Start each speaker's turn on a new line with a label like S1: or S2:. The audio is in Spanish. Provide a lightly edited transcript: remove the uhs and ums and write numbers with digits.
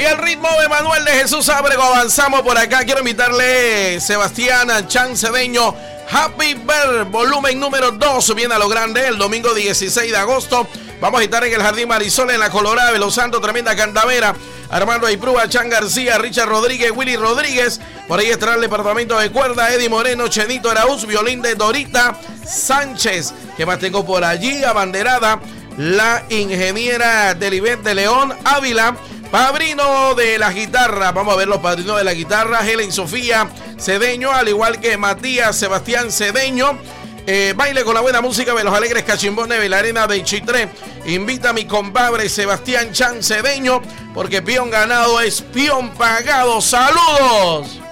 S1: Y el ritmo de Manuel de Jesús Ábrego. Avanzamos por acá. Quiero invitarle Sebastián Chan Cedeño. Happy Bird, volumen número 2. Viene a lo grande el domingo 16 de agosto. Vamos a estar en el Jardín Marisol, en la Colorada de Los Santos. Tremenda candavera. Armando Aiprúa, Chan García, Richard Rodríguez, Willy Rodríguez. Por ahí estará el departamento de cuerda, Eddie Moreno, Chenito Araúz, violín de Dorita Sánchez. ¿Qué más tengo por allí? Abanderada, la ingeniera Delibet de León Ávila. Padrino de la guitarra, vamos a ver los padrinos de la guitarra: Helen Sofía Cedeño, al igual que Matías Sebastián Cedeño. Baile con la buena música de los alegres cachimbones de la arena de Chitré. Invita a mi compadre Sebastián Chan Cedeño, porque peón ganado es peón pagado. ¡Saludos!